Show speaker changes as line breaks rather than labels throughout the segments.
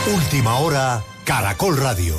Última hora, Caracol Radio.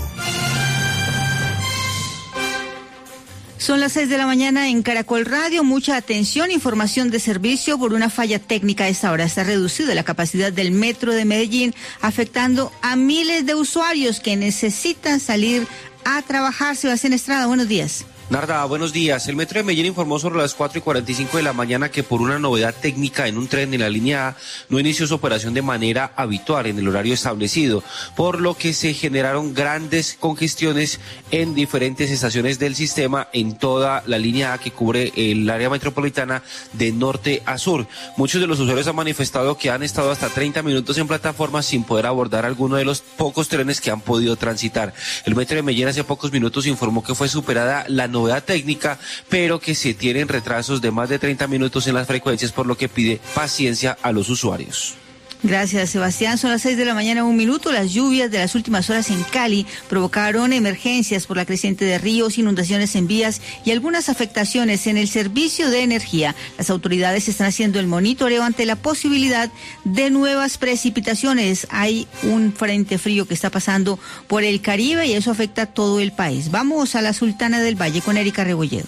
Son las 6 de la mañana en Caracol Radio. Mucha atención, información de servicio por una falla técnica a esta hora. Está reducida la capacidad del metro de Medellín, afectando a miles de usuarios que necesitan salir a trabajar. Sebastián Estrada, buenos días.
Narda, buenos días. El Metro de Medellín informó sobre las 4:45 de la mañana que por una novedad técnica en un tren de la línea A no inició su operación de manera habitual en el horario establecido, por lo que se generaron grandes congestiones en diferentes estaciones del sistema en toda la línea A que cubre el área metropolitana de norte a sur. Muchos de los usuarios han manifestado que han estado hasta 30 minutos en plataformas sin poder abordar alguno de los pocos trenes que han podido transitar. El Metro de Medellín hace pocos minutos informó que fue superada la novedad técnica, pero que se tienen retrasos de más de 30 minutos en las frecuencias, por lo que pide paciencia a los usuarios.
Gracias, Sebastián. Son las 6 de la mañana, 1 minuto. Las lluvias de las últimas horas en Cali provocaron emergencias por la creciente de ríos, inundaciones en vías y algunas afectaciones en el servicio de energía. Las autoridades están haciendo el monitoreo ante la posibilidad de nuevas precipitaciones. Hay un frente frío que está pasando por el Caribe y eso afecta a todo el país. Vamos a la Sultana del Valle con Erika Rebolledo.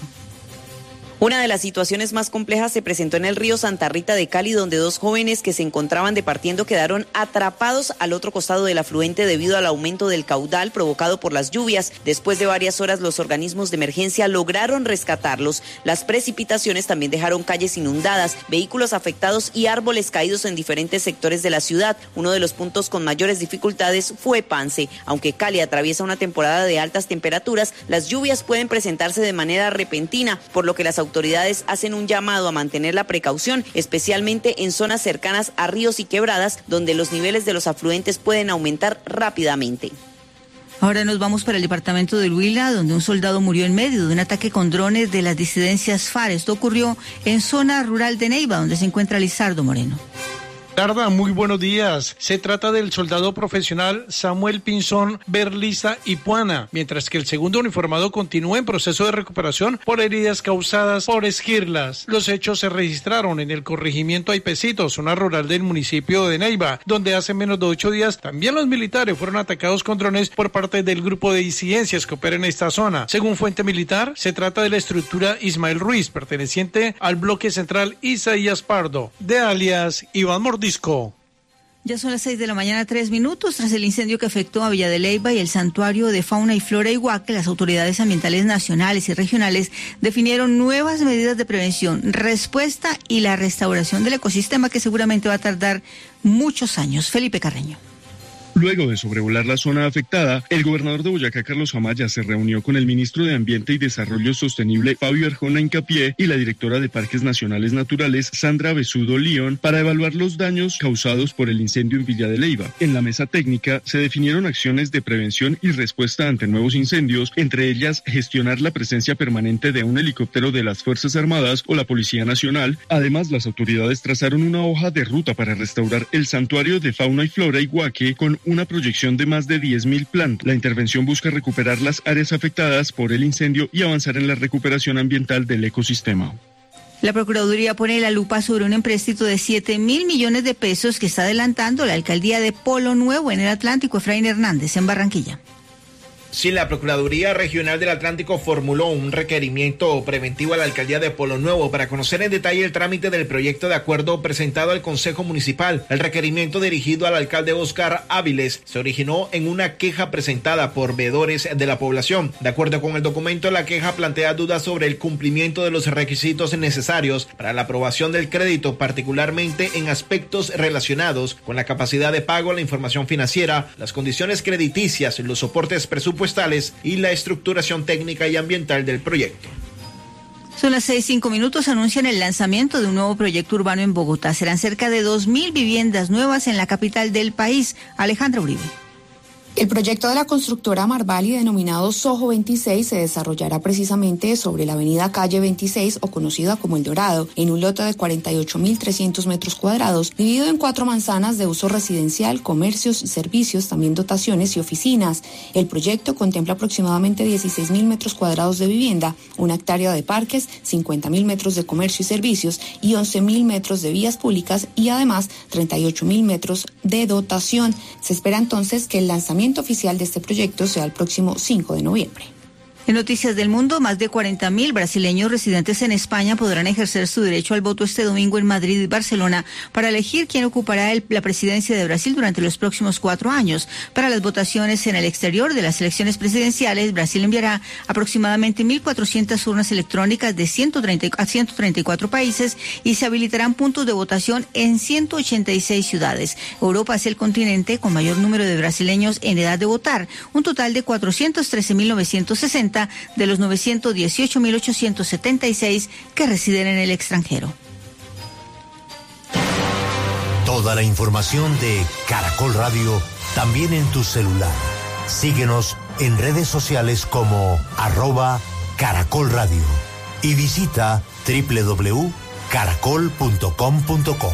Una de las situaciones más complejas se presentó en el río Santa Rita de Cali, donde dos jóvenes que se encontraban departiendo quedaron atrapados al otro costado del afluente debido al aumento del caudal provocado por las lluvias. Después de varias horas, los organismos de emergencia lograron rescatarlos. Las precipitaciones también dejaron calles inundadas, vehículos afectados y árboles caídos en diferentes sectores de la ciudad. Uno de los puntos con mayores dificultades fue Pance. Aunque Cali atraviesa una temporada de altas temperaturas, las lluvias pueden presentarse de manera repentina, por lo que las autoridades hacen un llamado a mantener la precaución, especialmente en zonas cercanas a ríos y quebradas, donde los niveles de los afluentes pueden aumentar rápidamente.
Ahora nos vamos para el departamento del Huila, donde un soldado murió en medio de un ataque con drones de las disidencias FARC. Esto ocurrió en zona rural de Neiva, donde se encuentra Lizardo Moreno.
Tarda, muy buenos días. Se trata del soldado profesional Samuel Pinzón Berliza Ipuana, mientras que el segundo uniformado continúa en proceso de recuperación por heridas causadas por esquirlas. Los hechos se registraron en el corregimiento Aipecito, zona rural del municipio de Neiva, donde hace menos de 8 días también los militares fueron atacados con drones por parte del grupo de disidencias que opera en esta zona. Según fuente militar, se trata de la estructura Ismael Ruiz, perteneciente al bloque central Isaías Pardo, de alias Iván Mordisco.
Ya son las 6 de la mañana, 3 minutos. Tras el incendio que afectó a Villa de Leyva y el santuario de fauna y flora Iguaque, las autoridades ambientales nacionales y regionales definieron nuevas medidas de prevención, respuesta y la restauración del ecosistema, que seguramente va a tardar muchos años. Felipe Carreño.
Luego de sobrevolar la zona afectada, el gobernador de Boyacá, Carlos Amaya, se reunió con el ministro de Ambiente y Desarrollo Sostenible, Fabio Arjona Hincapié, y la directora de Parques Nacionales Naturales, Sandra Besudo León, para evaluar los daños causados por el incendio en Villa de Leyva. En la mesa técnica se definieron acciones de prevención y respuesta ante nuevos incendios, entre ellas gestionar la presencia permanente de un helicóptero de las Fuerzas Armadas o la Policía Nacional. Además, las autoridades trazaron una hoja de ruta para restaurar el santuario de fauna y flora Iguaque con una proyección de más de 10.000 plantas. La intervención busca recuperar las áreas afectadas por el incendio y avanzar en la recuperación ambiental del ecosistema.
La Procuraduría pone la lupa sobre un empréstito de 7.000 millones de pesos que está adelantando la alcaldía de Polo Nuevo en el Atlántico. Efraín Hernández, en Barranquilla.
Sí, la Procuraduría Regional del Atlántico formuló un requerimiento preventivo a la alcaldía de Polo Nuevo para conocer en detalle el trámite del proyecto de acuerdo presentado al Consejo Municipal. El requerimiento dirigido al alcalde Oscar Áviles se originó en una queja presentada por veedores de la población. De acuerdo con el documento, la queja plantea dudas sobre el cumplimiento de los requisitos necesarios para la aprobación del crédito, particularmente en aspectos relacionados con la capacidad de pago, la información financiera, las condiciones crediticias, los soportes presupuestales y la estructuración técnica y ambiental del proyecto.
Son las 6:05 minutos. Anuncian el lanzamiento de un nuevo proyecto urbano en Bogotá. Serán cerca de 2.000 viviendas nuevas en la capital del país. Alejandra Uribe.
El proyecto de la constructora Marvali, denominado Soho 26, se desarrollará precisamente sobre la avenida Calle 26, o conocida como El Dorado, en un lote de 48.300 metros cuadrados, dividido en 4 manzanas de uso residencial, comercios y servicios, también dotaciones y oficinas. El proyecto contempla aproximadamente 16.000 metros cuadrados de vivienda, 1 hectárea de parques, 50.000 metros de comercio y servicios y 11.000 metros de vías públicas y además 38.000 metros de dotación. Se espera entonces que el lanzamiento oficial de este proyecto sea el próximo 5 de noviembre.
En Noticias del Mundo, más de 40.000 brasileños residentes en España podrán ejercer su derecho al voto este domingo en Madrid y Barcelona para elegir quién ocupará la presidencia de Brasil durante los próximos 4 años. Para las votaciones en el exterior de las elecciones presidenciales, Brasil enviará aproximadamente 1.400 urnas electrónicas de 134 países y se habilitarán puntos de votación en 186 ciudades. Europa es el continente con mayor número de brasileños en edad de votar, un total de 413.960 de los 918.876 que residen en el extranjero.
Toda la información de Caracol Radio también en tu celular. Síguenos en redes sociales como @Caracol Radio y visita www.caracol.com.co.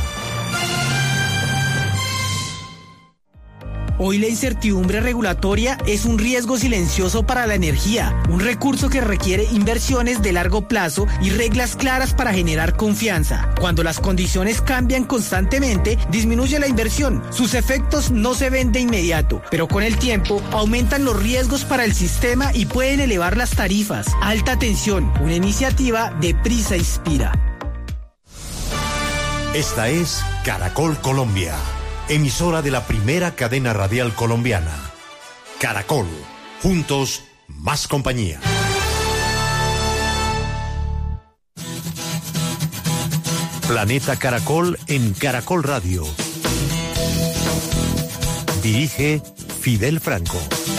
Hoy la incertidumbre regulatoria es un riesgo silencioso para la energía, un recurso que requiere inversiones de largo plazo y reglas claras para generar confianza. Cuando las condiciones cambian constantemente, disminuye la inversión. Sus efectos no se ven de inmediato, pero con el tiempo aumentan los riesgos para el sistema y pueden elevar las tarifas. Alta tensión, una iniciativa de Prisa Inspira.
Esta es Caracol Colombia, emisora de la primera cadena radial colombiana. Caracol, juntos, más compañía. Planeta Caracol en Caracol Radio. Dirige Fidel Franco.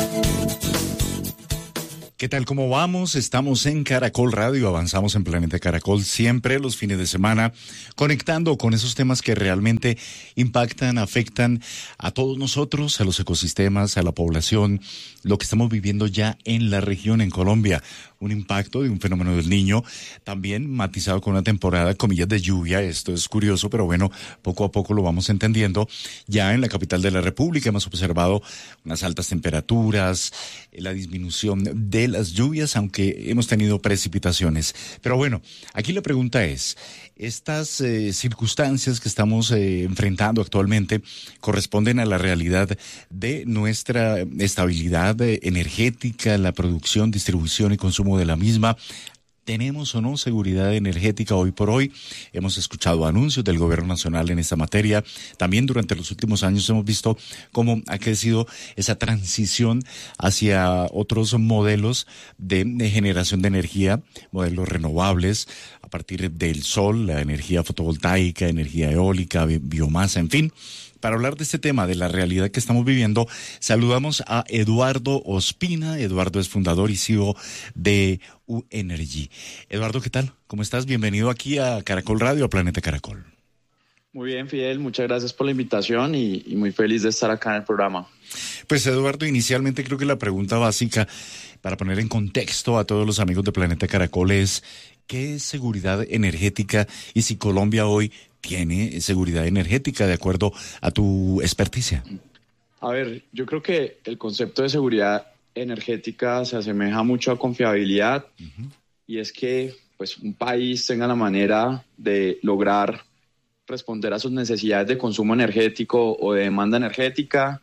¿Qué tal? ¿Cómo vamos? Estamos en Caracol Radio, avanzamos en Planeta Caracol siempre los fines de semana, conectando con esos temas que realmente impactan, afectan a todos nosotros, a los ecosistemas, a la población, lo que estamos viviendo ya en la región, en Colombia. Un impacto de un fenómeno del Niño, también matizado con una temporada, comillas, de lluvia. Esto es curioso, pero bueno, poco a poco lo vamos entendiendo. Ya en la capital de la República hemos observado unas altas temperaturas, la disminución de las lluvias, aunque hemos tenido precipitaciones. Pero bueno, aquí la pregunta es, ¿estas circunstancias que estamos enfrentando actualmente corresponden a la realidad de nuestra estabilidad energética, la producción, distribución y consumo de la misma? ¿Tenemos o no seguridad energética hoy por hoy? Hemos escuchado anuncios del gobierno nacional en esta materia. También durante los últimos años hemos visto cómo ha crecido esa transición hacia otros modelos de generación de energía, modelos renovables, a partir del sol, la energía fotovoltaica, energía eólica, biomasa, en fin. Para hablar de este tema, de la realidad que estamos viviendo, saludamos a Eduardo Ospina. Eduardo es fundador y CEO de U-Energy. Eduardo, ¿qué tal? ¿Cómo estás? Bienvenido aquí a Caracol Radio, a Planeta Caracol.
Muy bien, Fidel, muchas gracias por la invitación y muy feliz de estar acá en el programa.
Pues Eduardo, inicialmente creo que la pregunta básica para poner en contexto a todos los amigos de Planeta Caracol es ¿qué es seguridad energética y si Colombia hoy tiene seguridad energética de acuerdo a tu experticia?
A ver, yo creo que el concepto de seguridad energética se asemeja mucho a confiabilidad y es que pues un país tenga la manera de lograr responder a sus necesidades de consumo energético o de demanda energética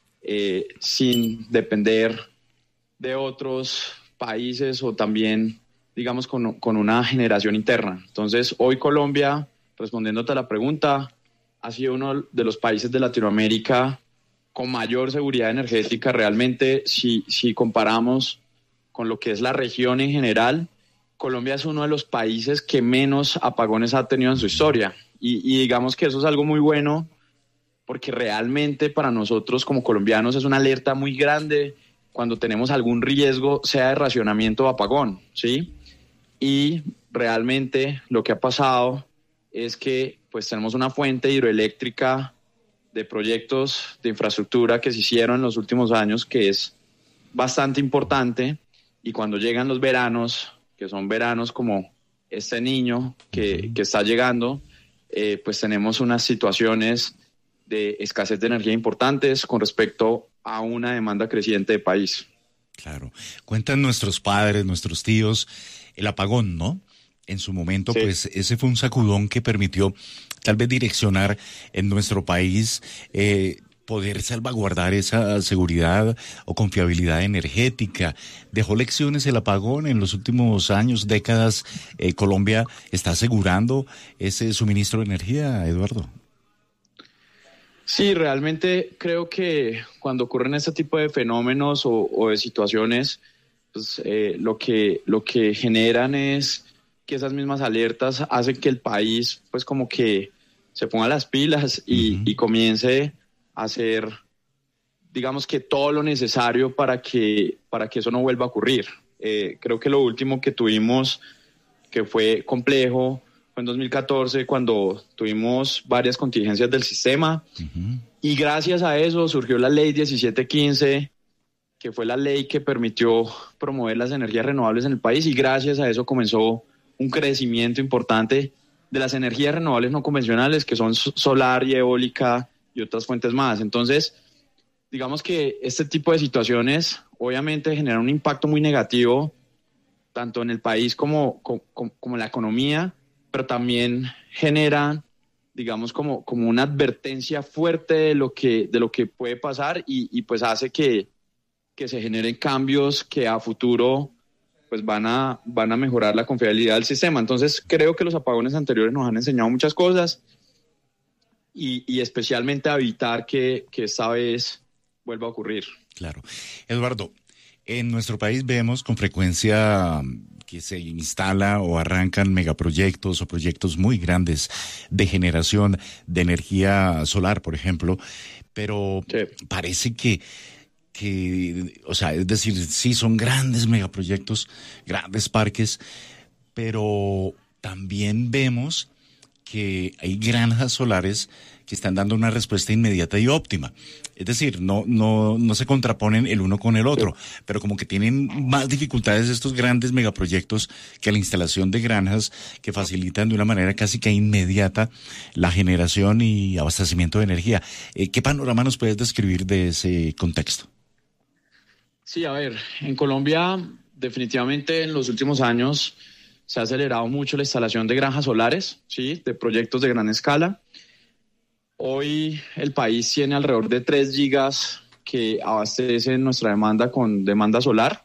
sin depender de otros países o también, digamos, con una generación interna. Entonces, hoy Colombia, respondiéndote a la pregunta, ha sido uno de los países de Latinoamérica con mayor seguridad energética. Realmente, si comparamos con lo que es la región en general, Colombia es uno de los países que menos apagones ha tenido en su historia. Y digamos que eso es algo muy bueno, porque realmente para nosotros como colombianos es una alerta muy grande cuando tenemos algún riesgo, sea de racionamiento o apagón, ¿sí? Y realmente lo que ha pasado es que pues tenemos una fuente hidroeléctrica de proyectos de infraestructura que se hicieron en los últimos años, que es bastante importante, y cuando llegan los veranos, que son veranos como este niño que está llegando, pues tenemos unas situaciones de escasez de energía importantes con respecto a una demanda creciente de país.
Claro. Cuentan nuestros padres, nuestros tíos, el apagón, ¿no? En su momento, sí. Pues ese fue un sacudón que permitió tal vez direccionar en nuestro país, poder salvaguardar esa seguridad o confiabilidad energética. Dejó lecciones el apagón en los últimos años, décadas. Colombia está asegurando ese suministro de energía, Eduardo.
Sí, realmente creo que cuando ocurren este tipo de fenómenos o de situaciones, pues lo que generan es que esas mismas alertas hacen que el país pues como que se ponga las pilas y comience a hacer, digamos que todo lo necesario para que eso no vuelva a ocurrir. Creo que lo último que tuvimos que fue complejo fue en 2014 cuando tuvimos varias contingencias del sistema y gracias a eso surgió la ley 1715, que fue la ley que permitió promover las energías renovables en el país, y gracias a eso comenzó un crecimiento importante de las energías renovables no convencionales, que son solar y eólica y otras fuentes más. Entonces, digamos que este tipo de situaciones obviamente generan un impacto muy negativo tanto en el país como en la economía, pero también generan, digamos, como una advertencia fuerte de lo que puede pasar y pues hace que se generen cambios que a futuro pues van a mejorar la confiabilidad del sistema. Entonces creo que los apagones anteriores nos han enseñado muchas cosas y especialmente a evitar que esta vez vuelva a ocurrir.
Claro. Eduardo, en nuestro país vemos con frecuencia que se instala o arrancan megaproyectos o proyectos muy grandes de generación de energía solar, por ejemplo, pero sí, parece que, o sea, es decir, sí son grandes megaproyectos, grandes parques, pero también vemos que hay granjas solares que están dando una respuesta inmediata y óptima. Es decir, no se contraponen el uno con el otro, pero como que tienen más dificultades estos grandes megaproyectos que la instalación de granjas que facilitan de una manera casi que inmediata la generación y abastecimiento de energía. ¿Qué panorama nos puedes describir de ese contexto?
Sí, a ver, en Colombia definitivamente en los últimos años se ha acelerado mucho la instalación de granjas solares, ¿sí?, de proyectos de gran escala. Hoy el país tiene alrededor de 3 gigas que abastecen nuestra demanda con demanda solar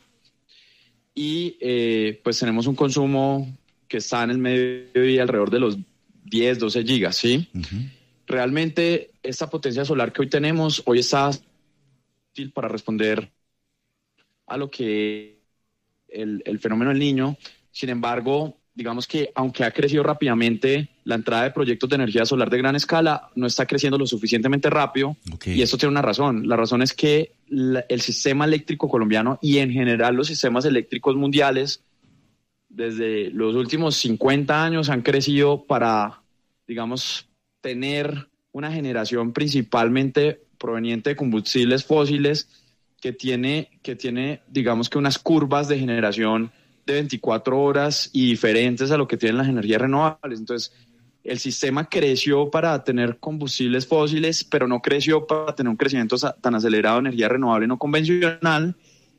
y pues tenemos un consumo que está en el mediodía alrededor de los 10, 12 gigas, ¿sí? Realmente esta potencia solar que hoy tenemos hoy está útil para responder a lo que el fenómeno del Niño. Sin embargo, digamos que aunque ha crecido rápidamente, la entrada de proyectos de energía solar de gran escala no está creciendo lo suficientemente rápido. Y esto tiene una razón. La razón es que el sistema eléctrico colombiano y en general los sistemas eléctricos mundiales desde los últimos 50 años han crecido para, digamos, tener una generación principalmente proveniente de combustibles fósiles que tiene, digamos que unas curvas de generación de 24 horas y diferentes a lo que tienen las energías renovables. Entonces, el sistema creció para tener combustibles fósiles, pero no creció para tener un crecimiento tan acelerado de energía renovable no convencional,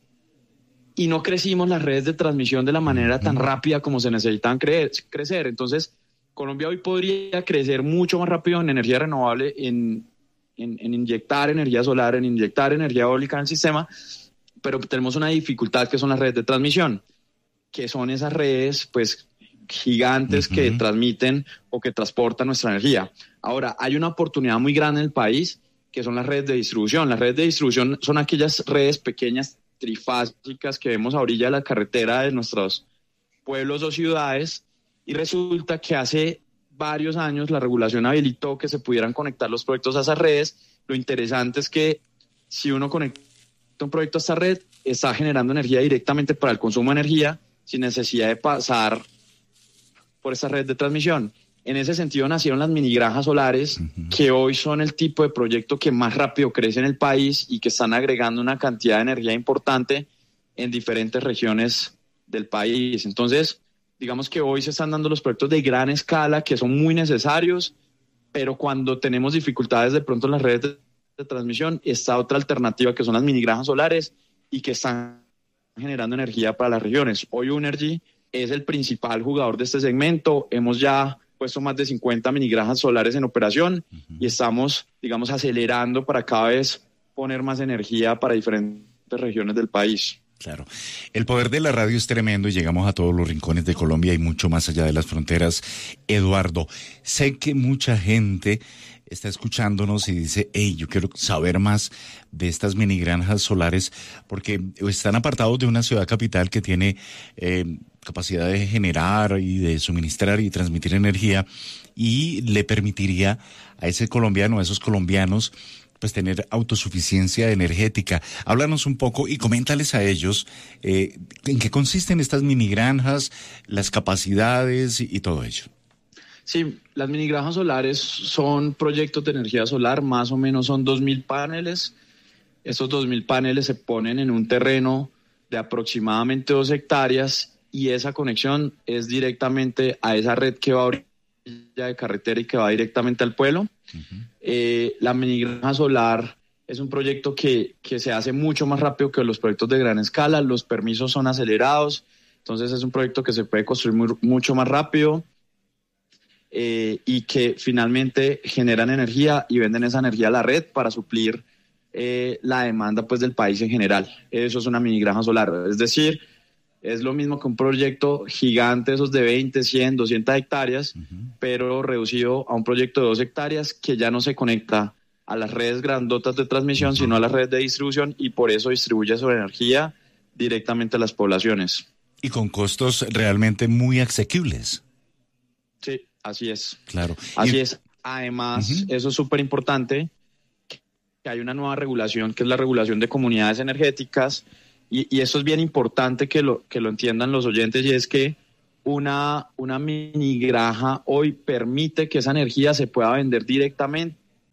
y no crecimos las redes de transmisión de la manera tan rápida como se necesitan crecer. Entonces, Colombia hoy podría crecer mucho más rápido en energía renovable, en inyectar energía solar, en inyectar energía eólica en el sistema, pero tenemos una dificultad que son las redes de transmisión, que son esas redes pues gigantes que transmiten o que transportan nuestra energía. Ahora, hay una oportunidad muy grande en el país que son las redes de distribución. Las redes de distribución son aquellas redes pequeñas trifásicas que vemos a orilla de la carretera de nuestros pueblos o ciudades, y resulta que hace varios años la regulación habilitó que se pudieran conectar los proyectos a esas redes. Lo interesante es que si uno conecta un proyecto a esta red, está generando energía directamente para el consumo de energía sin necesidad de pasar por esa red de transmisión. En ese sentido nacieron las minigranjas solares, que hoy son el tipo de proyecto que más rápido crece en el país y que están agregando una cantidad de energía importante en diferentes regiones del país. Entonces, digamos que hoy se están dando los proyectos de gran escala que son muy necesarios, pero cuando tenemos dificultades de pronto en las redes de transmisión, está otra alternativa que son las minigranjas solares y que están generando energía para las regiones. Hoy Unergy es el principal jugador de este segmento. Hemos ya puesto más de 50 minigranjas solares en operación y estamos, digamos, acelerando para cada vez poner más energía para diferentes regiones del país.
Claro. El poder de la radio es tremendo y llegamos a todos los rincones de Colombia y mucho más allá de las fronteras. Eduardo, sé que mucha gente está escuchándonos y dice, hey, yo quiero saber más de estas minigranjas solares porque están apartados de una ciudad capital que tiene capacidad de generar y de suministrar y transmitir energía y le permitiría a ese colombiano, a esos colombianos, pues tener autosuficiencia energética. Háblanos un poco y coméntales a ellos en qué consisten estas minigranjas, las capacidades y todo ello.
Sí, las minigranjas solares son proyectos de energía solar, más o menos son 2.000 paneles. Estos 2.000 paneles se ponen en un terreno de aproximadamente 2 hectáreas y esa conexión es directamente a esa red que va a orilla de carretera y que va directamente al pueblo. La minigranja solar es un proyecto que se hace mucho más rápido que los proyectos de gran escala, los permisos son acelerados, entonces es un proyecto que se puede construir mucho más rápido y que finalmente generan energía y venden esa energía a la red para suplir la demanda pues del país en general. Eso es una minigranja solar, es decir, es lo mismo que un proyecto gigante, esos de 20, 100, 200 hectáreas, pero reducido a un proyecto de 2 hectáreas que ya no se conecta a las redes grandotas de transmisión, sino a las redes de distribución y por eso distribuye su energía directamente a las poblaciones.
Y con costos realmente muy asequibles.
Sí, así es.
Claro.
Así es. Además, eso es súper importante, que hay una nueva regulación, que es la regulación de comunidades energéticas. Y eso es bien importante que lo entiendan los oyentes, y es que una minigranja hoy permite que esa energía se pueda vender directamente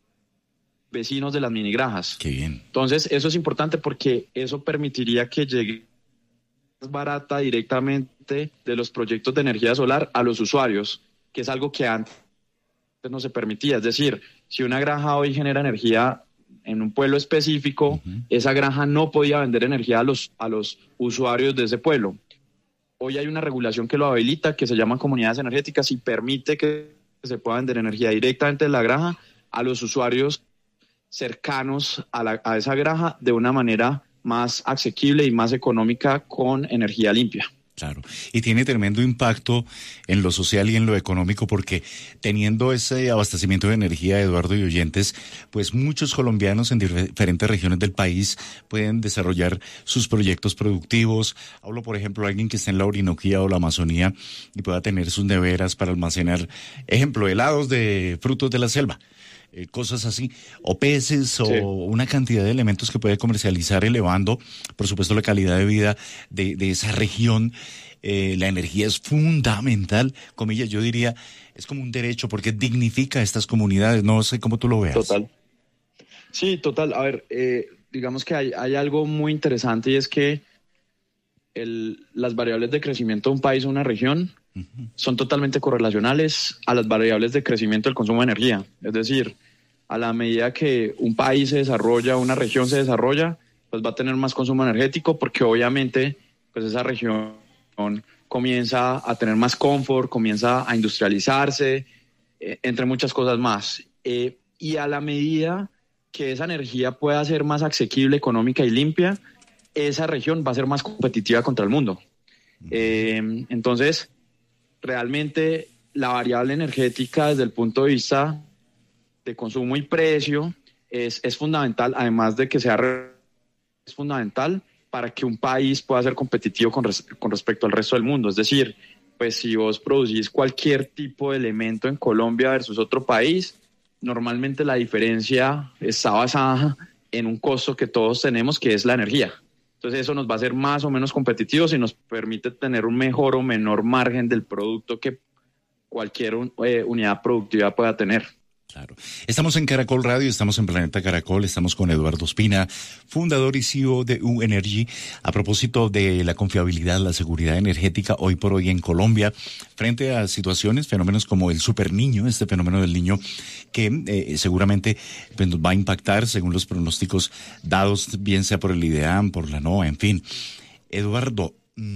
a vecinos de las minigranjas.
Qué bien.
Entonces, eso es importante porque eso permitiría que llegue más barata directamente de los proyectos de energía solar a los usuarios, que es algo que antes no se permitía. Es decir, si una granja hoy genera energía en un pueblo específico, esa granja no podía vender energía a los usuarios de ese pueblo. Hoy hay una regulación que lo habilita, que se llama comunidades energéticas y permite que se pueda vender energía directamente de la granja a los usuarios cercanos a esa granja de una manera más asequible y más económica con energía limpia.
Claro, y tiene tremendo impacto en lo social y en lo económico porque teniendo ese abastecimiento de energía, Eduardo y oyentes, pues muchos colombianos en diferentes regiones del país pueden desarrollar sus proyectos productivos. Hablo, por ejemplo, de alguien que esté en la Orinoquía o la Amazonía y pueda tener sus neveras para almacenar, ejemplo, helados de frutos de la selva. Cosas así, o peces, o una cantidad de elementos que puede comercializar, elevando, por supuesto, la calidad de vida de esa región. La energía es fundamental, comillas, yo diría, es como un derecho porque dignifica a estas comunidades, no sé cómo tú lo veas.
Total. Sí, total. A ver, digamos que hay algo muy interesante y es que las variables de crecimiento de un país o una región son totalmente correlacionales a las variables de crecimiento del consumo de energía. Es decir, a la medida que un país se desarrolla, una región se desarrolla, pues va a tener más consumo energético porque obviamente pues esa región comienza a tener más confort, comienza a industrializarse, entre muchas cosas más. Y a la medida que esa energía pueda ser más asequible, económica y limpia, esa región va a ser más competitiva contra el mundo. Entonces, realmente la variable energética desde el punto de vista de consumo y precio es fundamental, además de que es fundamental para que un país pueda ser competitivo con respecto al resto del mundo. Es decir, pues si vos producís cualquier tipo de elemento en Colombia versus otro país, normalmente la diferencia está basada en un costo que todos tenemos, que es la energía. Entonces eso nos va a hacer más o menos competitivos y nos permite tener un mejor o menor margen del producto que cualquier unidad productiva pueda tener.
Claro. Estamos en Caracol Radio, estamos en Planeta Caracol, estamos con Eduardo Ospina, fundador y CEO de U-Energy, a propósito de la confiabilidad, la seguridad energética hoy por hoy en Colombia, frente a situaciones, fenómenos como el superniño, este fenómeno del niño, que seguramente pues, nos va a impactar según los pronósticos dados, bien sea por el IDEAM, por la NOAA, en fin. Eduardo,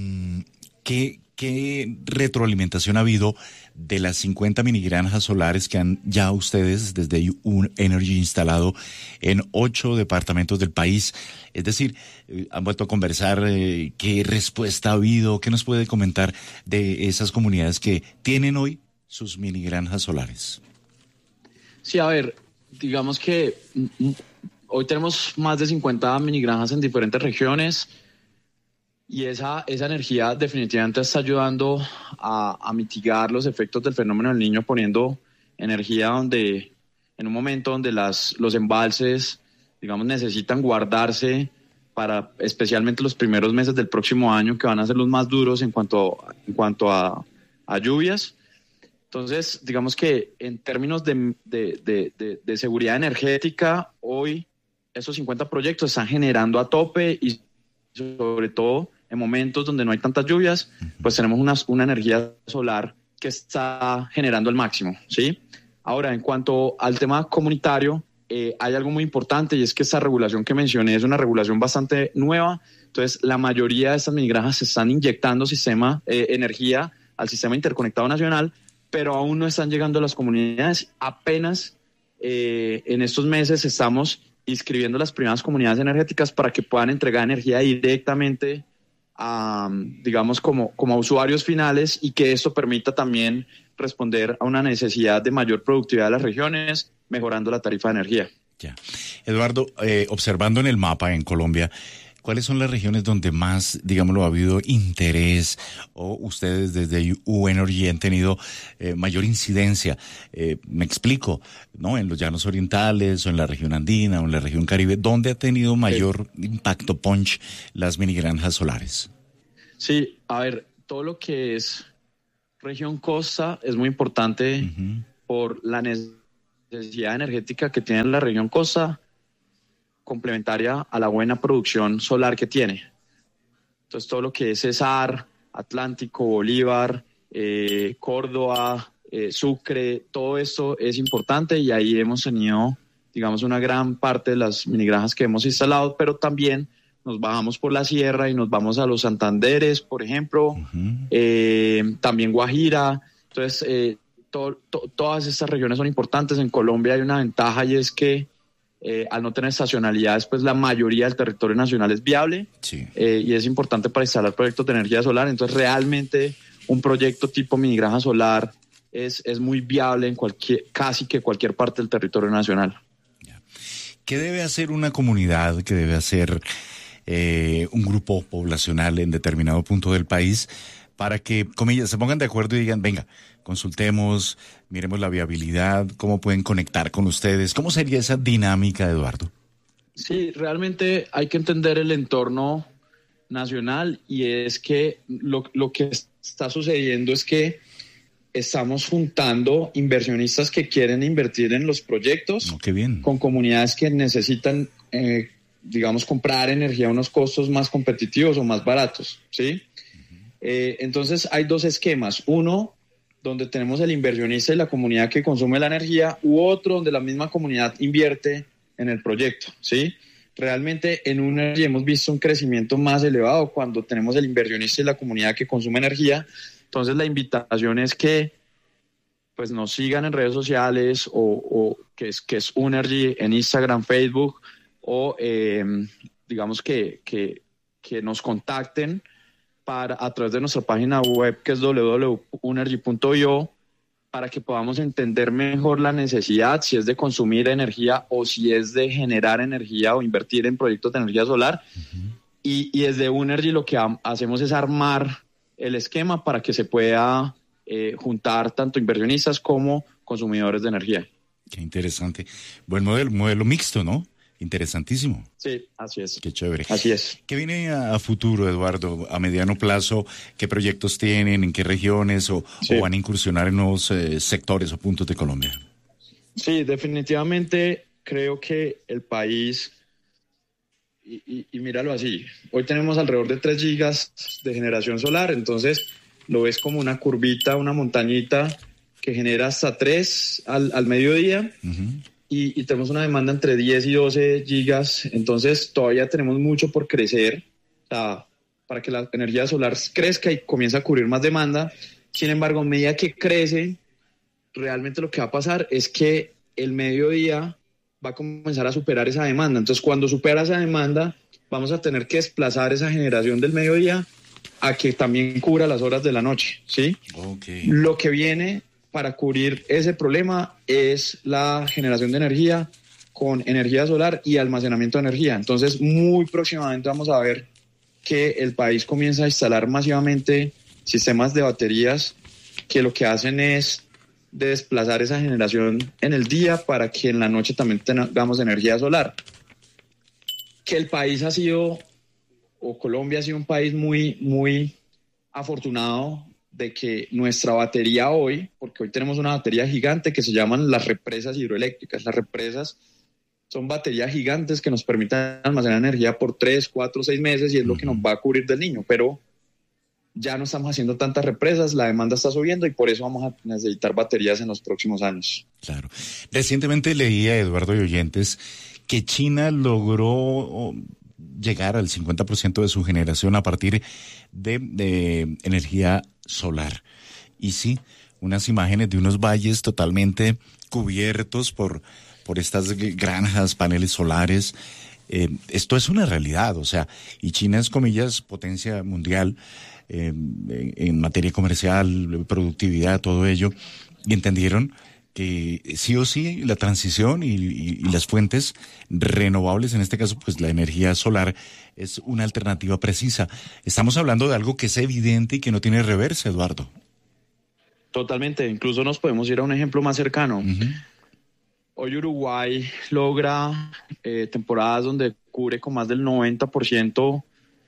¿qué retroalimentación ha habido de las 50 minigranjas solares que han ya ustedes desde U-Energy instalado en 8 departamentos del país? Es decir, han vuelto a conversar, ¿qué respuesta ha habido? ¿Qué nos puede comentar de esas comunidades que tienen hoy sus minigranjas solares?
Sí, a ver, digamos que hoy tenemos más de 50 minigranjas en diferentes regiones. Y esa energía definitivamente está ayudando a mitigar los efectos del fenómeno del niño, poniendo energía en un momento donde los embalses, digamos, necesitan guardarse para especialmente los primeros meses del próximo año, que van a ser los más duros en cuanto a lluvias. Entonces, digamos que en términos de seguridad energética, hoy esos 50 proyectos están generando a tope y sobre todo en momentos donde no hay tantas lluvias, pues tenemos una energía solar que está generando el máximo, ¿sí? Ahora, en cuanto al tema comunitario, hay algo muy importante y es que esta regulación que mencioné es una regulación bastante nueva. Entonces, la mayoría de estas minigranjas se están inyectando energía al sistema interconectado nacional, pero aún no están llegando a las comunidades. Apenas en estos meses estamos inscribiendo las primeras comunidades energéticas para que puedan entregar energía directamente digamos, como a usuarios finales, y que esto permita también responder a una necesidad de mayor productividad de las regiones, mejorando la tarifa de energía.
Ya. Eduardo, observando en el mapa en Colombia, ¿cuáles son las regiones donde más, digámoslo, ha habido interés o ustedes desde U-Energy han tenido mayor incidencia? Me explico, ¿no? En los llanos orientales o en la región andina o en la región caribe, ¿dónde ha tenido mayor impacto punch las minigranjas solares?
Sí, a ver, todo lo que es región costa es muy importante por la necesidad energética que tiene la región costa, complementaria a la buena producción solar que tiene. Entonces, todo lo que es Cesar, Atlántico, Bolívar, Córdoba, Sucre, todo esto es importante, y ahí hemos tenido, digamos, una gran parte de las minigranjas que hemos instalado, pero también nos bajamos por la sierra y nos vamos a los Santanderes, por ejemplo, también Guajira. Entonces, todas estas regiones son importantes. En Colombia hay una ventaja, y es que al no tener estacionalidades, pues la mayoría del territorio nacional es viable, sí. Y es importante para instalar proyectos de energía solar. Entonces, realmente un proyecto tipo minigranja solar es muy viable en casi que cualquier parte del territorio nacional.
¿Qué debe hacer una comunidad? ¿Qué debe hacer un grupo poblacional en determinado punto del país para que, comillas, se pongan de acuerdo y digan, venga, consultemos, miremos la viabilidad, cómo pueden conectar con ustedes? ¿Cómo sería esa dinámica, Eduardo?
Sí, realmente hay que entender el entorno nacional, y es que lo que está sucediendo es que estamos juntando inversionistas que quieren invertir en los proyectos con comunidades que necesitan, digamos, comprar energía a unos costos más competitivos o más baratos, ¿sí? Entonces hay dos esquemas: uno donde tenemos el inversionista y la comunidad que consume la energía, u otro donde la misma comunidad invierte en el proyecto, ¿sí? Realmente en U-Energy hemos visto un crecimiento más elevado cuando tenemos el inversionista y la comunidad que consume energía. Entonces la invitación es que pues nos sigan en redes sociales, o que es U-Energy en Instagram, Facebook, o digamos que nos contacten a través de nuestra página web, que es www.uenergy.io, para que podamos entender mejor la necesidad, si es de consumir energía o si es de generar energía o invertir en proyectos de energía solar. Y desde U-Energy lo que hacemos es armar el esquema para que se pueda juntar tanto inversionistas como consumidores de energía.
Qué interesante. Buen modelo mixto, ¿no? Interesantísimo.
Sí, así es.
Qué chévere.
Así es.
¿Qué viene a futuro, Eduardo, a mediano plazo? ¿Qué proyectos tienen? ¿En qué regiones? ¿O van a incursionar en nuevos sectores o puntos de Colombia?
Sí, definitivamente creo que el país, y míralo así, hoy tenemos alrededor de 3 gigas de generación solar, entonces lo ves como una curvita, una montañita que genera hasta 3 al mediodía. Uh-huh. Y tenemos una demanda entre 10 y 12 gigas, entonces todavía tenemos mucho por crecer, o sea, para que la energía solar crezca y comience a cubrir más demanda. Sin embargo, a medida que crece, realmente lo que va a pasar es que el mediodía va a comenzar a superar esa demanda. Entonces, cuando supera esa demanda, vamos a tener que desplazar esa generación del mediodía a que también cubra las horas de la noche, ¿sí?
Okay.
Lo que viene para cubrir ese problema es la generación de energía con energía solar y almacenamiento de energía. Entonces, muy próximamente vamos a ver que el país comienza a instalar masivamente sistemas de baterías que lo que hacen es desplazar esa generación en el día para que en la noche también tengamos energía solar. Que el país ha sido, o Colombia ha sido un país muy, muy afortunado de que nuestra batería hoy, porque hoy tenemos una batería gigante que se llaman las represas hidroeléctricas. Las represas son baterías gigantes que nos permiten almacenar energía por 3, 4, 6 meses y es lo que nos va a cubrir del niño, pero ya no estamos haciendo tantas represas, la demanda está subiendo y por eso vamos a necesitar baterías en los próximos años.
Claro. Recientemente leía, Eduardo y oyentes, que China logró llegar al 50% de su generación a partir de energía solar. Y sí, unas imágenes de unos valles totalmente cubiertos por estas granjas, paneles solares. Esto es una realidad, o sea, y China es, comillas, potencia mundial en materia comercial, productividad, todo ello, y entendieron que sí o sí la transición y las fuentes renovables, en este caso pues la energía solar, es una alternativa precisa. Estamos hablando de algo que es evidente y que no tiene reversa, Eduardo.
Totalmente, incluso nos podemos ir a un ejemplo más cercano. Uh-huh. Hoy Uruguay logra temporadas donde cubre con más del 90%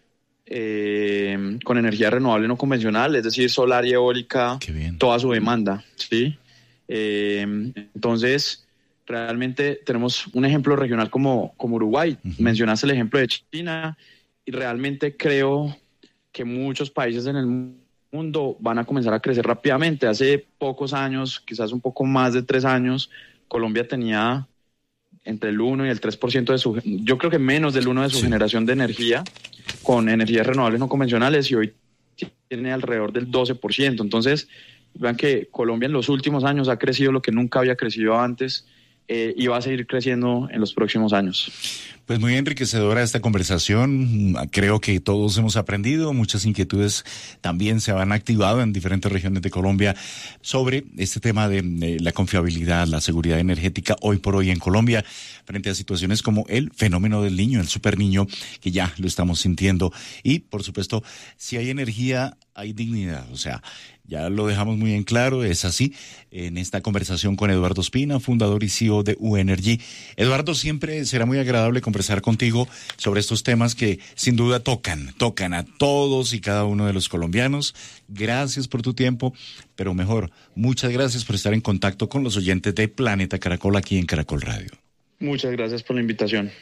con energía renovable no convencional, es decir, solar y eólica, toda su demanda, ¿sí? Entonces, realmente tenemos un ejemplo regional como Uruguay. Uh-huh. Mencionaste el ejemplo de China y realmente creo que muchos países en el mundo van a comenzar a crecer rápidamente. Hace pocos años, quizás un poco más de 3 años, Colombia tenía entre el 1 y el 3% de su, yo creo que menos del 1 de su generación de energía con energías renovables no convencionales y hoy tiene alrededor del 12%. Entonces, vean que Colombia en los últimos años ha crecido lo que nunca había crecido antes y va a seguir creciendo en los próximos años.
Pues muy enriquecedora esta conversación. Creo que todos hemos aprendido, muchas inquietudes también se han activado en diferentes regiones de Colombia sobre este tema de la confiabilidad, la seguridad energética hoy por hoy en Colombia, frente a situaciones como el fenómeno del niño, el superniño, que ya lo estamos sintiendo. Y, por supuesto, si hay energía, hay dignidad. O sea, ya lo dejamos muy en claro, es así, en esta conversación con Eduardo Ospina, fundador y CEO de UEnergy. Eduardo, siempre será muy agradable conversar contigo sobre estos temas que sin duda tocan a todos y cada uno de los colombianos. Gracias por tu tiempo, pero mejor, muchas gracias por estar en contacto con los oyentes de Planeta Caracol aquí en Caracol Radio.
Muchas gracias por la invitación.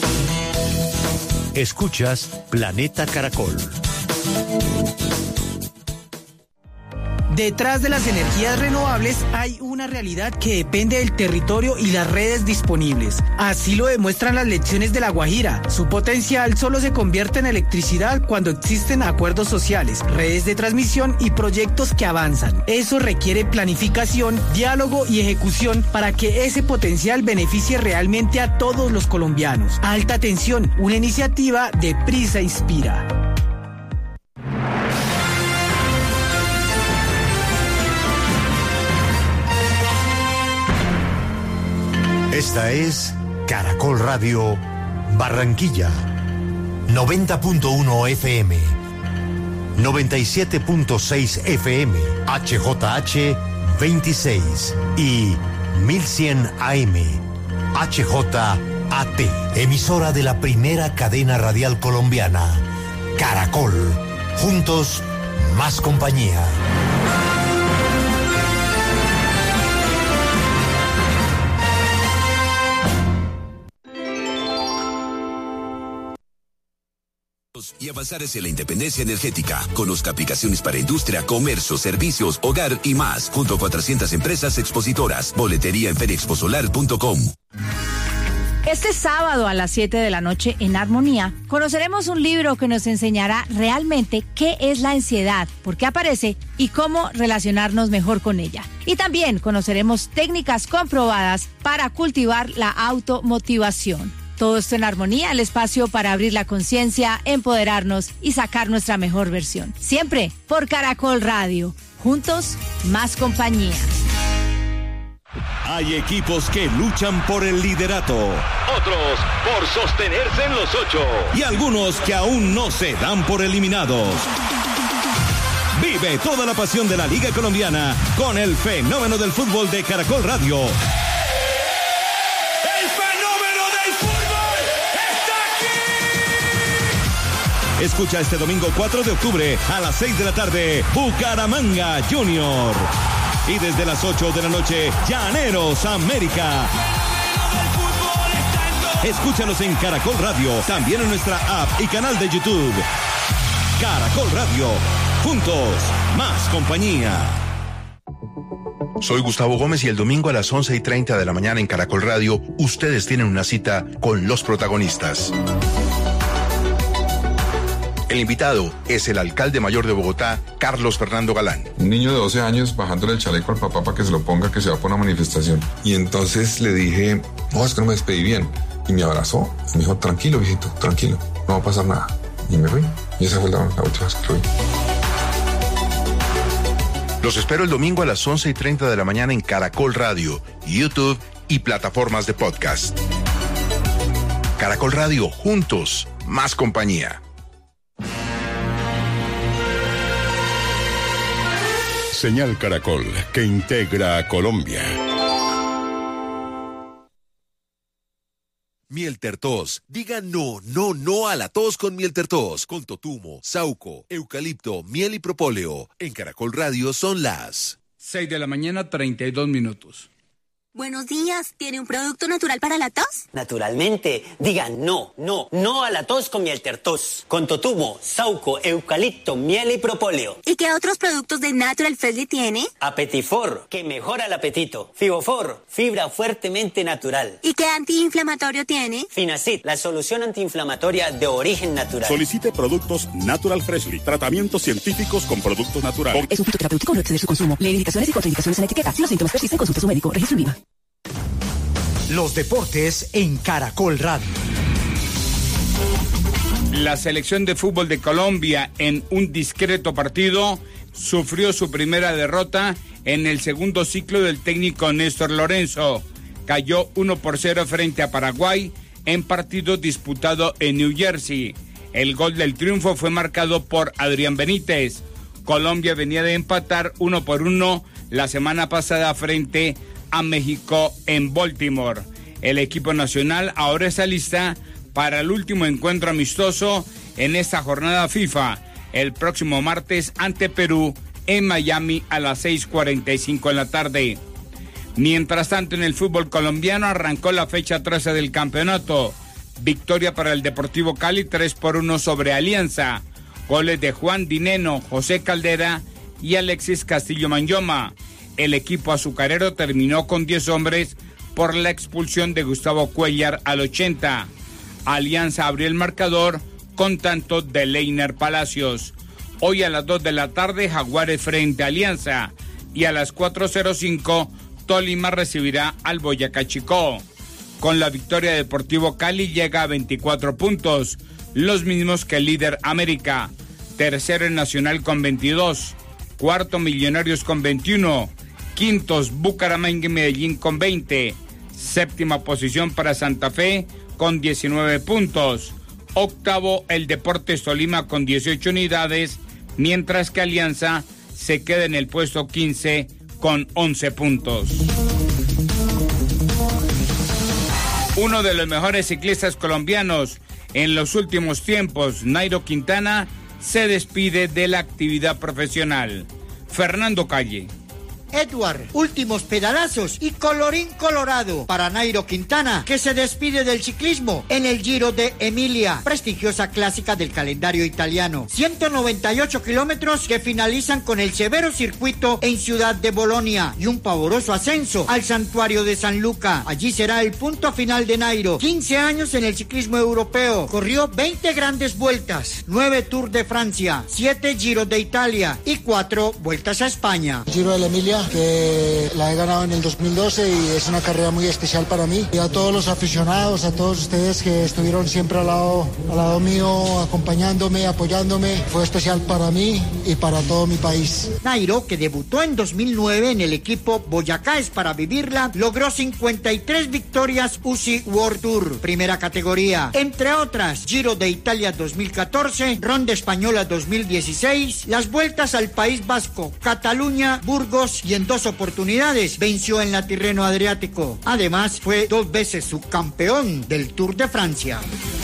Escuchas Planeta Caracol.
Detrás de las energías renovables hay una realidad que depende del territorio y las redes disponibles. Así lo demuestran las lecciones de La Guajira. Su potencial solo se convierte en electricidad cuando existen acuerdos sociales, redes de transmisión y proyectos que avanzan. Eso requiere planificación, diálogo y ejecución para que ese potencial beneficie realmente a todos los colombianos. Alta Tensión, una iniciativa de Prisa Inspira.
Esta es Caracol Radio Barranquilla, 90.1 FM, 97.6 FM, HJH 26 y 1100 AM, HJ AT, emisora de la primera cadena radial colombiana, Caracol. Juntos, más compañía.
Y avanzar hacia la independencia energética. Conozca aplicaciones para industria, comercio, servicios, hogar y más. Junto a 400 empresas expositoras. Boletería en feriexposolar.com.
Este sábado a las 7 de la noche en Armonía conoceremos un libro que nos enseñará realmente qué es la ansiedad, por qué aparece y cómo relacionarnos mejor con ella. Y también conoceremos técnicas comprobadas para cultivar la automotivación. Todo esto en Armonía, el espacio para abrir la conciencia, empoderarnos y sacar nuestra mejor versión. Siempre por Caracol Radio. Juntos, más compañía.
Hay equipos que luchan por el liderato, otros por sostenerse en los 8 y algunos que aún no se dan por eliminados. Vive toda la pasión de la Liga Colombiana con el fenómeno del fútbol de Caracol Radio. Escucha este domingo 4 de octubre a las 6 de la tarde, Bucaramanga Junior. Y desde las 8 de la noche, Llaneros América. Escúchanos en Caracol Radio, también en nuestra app y canal de YouTube. Caracol Radio, juntos, más compañía.
Soy Gustavo Gómez y el domingo a las 11:30 de la mañana en Caracol Radio, ustedes tienen una cita con los protagonistas. El invitado es el alcalde mayor de Bogotá, Carlos Fernando Galán.
Un niño de 12 años bajándole el chaleco al papá para que se lo ponga, que se va por una manifestación. Y entonces le dije, no, es que no me despedí bien. Y me abrazó y me dijo, tranquilo, viejito, tranquilo, no va a pasar nada. Y me fui. Y esa fue la última vez que lo vi.
Los espero el domingo a las 11:30 de la mañana en Caracol Radio, YouTube y plataformas de podcast. Caracol Radio, juntos, más compañía.
Señal Caracol, que integra a Colombia.
Mieltertos. Diga no, no, no a la tos con Mieltertos. Con totumo, sauco, eucalipto, miel y propóleo. En Caracol Radio son las
6 de la mañana, 32 minutos.
Buenos días, ¿tiene un producto natural para la tos?
Naturalmente, diga no, no, no a la tos con Mieltertos. Con totumo, sauco, eucalipto, miel y propóleo.
¿Y qué otros productos de Natural Freshly tiene?
Apetifor, que mejora el apetito. Fibofor, fibra fuertemente natural.
¿Y qué antiinflamatorio tiene?
Finacid, la solución antiinflamatoria de origen natural.
Solicite productos Natural Freshly, tratamientos científicos con productos naturales.
Es un fitoterapéutico, no excede su consumo. Lee indicaciones y contraindicaciones en la etiqueta. Si los síntomas persisten, consulte a su médico. Registro IVA.
Los deportes en Caracol Radio.
La selección de fútbol de Colombia, en un discreto partido, sufrió su primera derrota en el segundo ciclo del técnico Néstor Lorenzo. Cayó 1-0 frente a Paraguay en partido disputado en New Jersey. El gol del triunfo fue marcado por Adrián Benítez. Colombia venía de empatar 1-1 la semana pasada frente a México en Baltimore. El equipo nacional ahora está lista para el último encuentro amistoso en esta jornada FIFA, el próximo martes ante Perú en Miami a las 6:45 en la tarde. Mientras tanto, en el fútbol colombiano arrancó la fecha 13 del campeonato. Victoria para el Deportivo Cali 3-1 sobre Alianza. Goles de Juan Dineno, José Caldera y Alexis Castillo Manyoma. El equipo azucarero terminó con 10 hombres por la expulsión de Gustavo Cuellar al 80. Alianza abrió el marcador con tanto de Leiner Palacios. Hoy a las 2 de la tarde, Jaguares frente a Alianza. Y a las 4:05, Tolima recibirá al Boyacá Chicó. Con la victoria, Deportivo Cali llega a 24 puntos, los mismos que el líder América. Tercero el Nacional con 22. Cuarto Millonarios con 21. Quintos Bucaramanga y Medellín con 20. Séptima posición para Santa Fe con 19 puntos. Octavo el Deportes Tolima con 18 unidades, mientras que Alianza se queda en el puesto 15 con 11 puntos. Uno de los mejores ciclistas colombianos en los últimos tiempos, Nairo Quintana, se despide de la actividad profesional. Fernando Calle.
Edward, últimos pedalazos y colorín colorado para Nairo Quintana, que se despide del ciclismo en el Giro de Emilia, prestigiosa clásica del calendario italiano. 198 kilómetros que finalizan con el severo circuito en Ciudad de Bolonia y un pavoroso ascenso al santuario de San Luca. Allí será el punto final de Nairo. 15 años en el ciclismo europeo, corrió 20 grandes vueltas, 9 Tours de Francia, 7 Giros de Italia y 4 vueltas a España.
Giro de Emilia, que la he ganado en el 2012 y es una carrera muy especial para mí. Y a todos los aficionados, a todos ustedes que estuvieron siempre al lado mío, acompañándome, apoyándome, fue especial para mí y para todo mi país.
Nairo, que debutó en 2009 en el equipo Boyacá es para vivirla, logró 53 victorias UCI World Tour, primera categoría, entre otras Giro de Italia 2014, Ronda Española 2016, las vueltas al País Vasco, Cataluña, Burgos y en 2 oportunidades venció en la Tirreno Adriático. Además, fue 2 veces subcampeón del Tour de Francia.